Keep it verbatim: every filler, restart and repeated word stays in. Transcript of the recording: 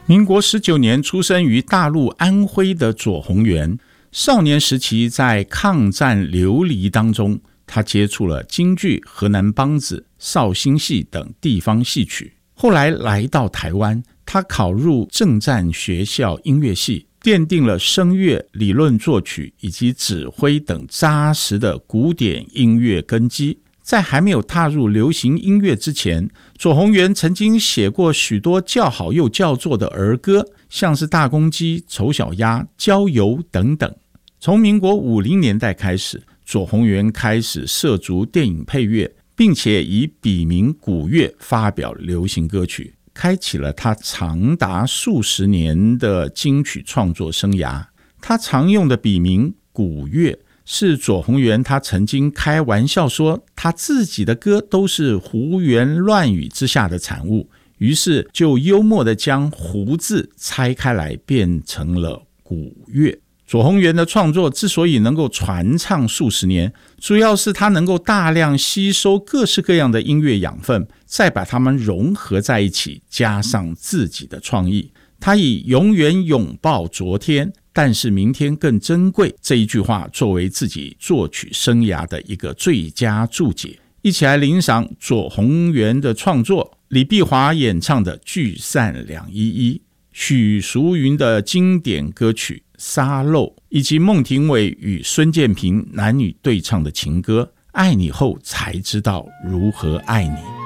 民国十九年出生于大陆安徽的左宏元，少年时期在抗战流离当中，他接触了京剧、河南梆子、绍兴戏等地方戏曲。后来来到台湾，他考入政战学校音乐系，奠定了声乐、理论作曲以及指挥等扎实的古典音乐根基。在还没有踏入流行音乐之前，左宏元曾经写过许多叫好又叫座的儿歌，像是大公鸡、丑小鸭、郊游等等。从民国五零年代开始，左宏元开始涉足电影配乐，并且以笔名古月发表流行歌曲，开启了他长达数十年的金曲创作生涯。他常用的笔名古月是左宏元他曾经开玩笑说他自己的歌都是胡言乱语之下的产物，于是就幽默地将胡字拆开来变成了古乐。左宏元的创作之所以能够传唱数十年，主要是他能够大量吸收各式各样的音乐养分，再把它们融合在一起，加上自己的创意。他以永远拥抱昨天，但是明天更珍贵这一句话作为自己作曲生涯的一个最佳注解。一起来欣赏左宏元的创作，李碧华演唱的《聚散两依依》，许淑云的经典歌曲《沙漏》，以及孟庭苇与孙建平男女对唱的情歌《爱你后才知道如何爱你》。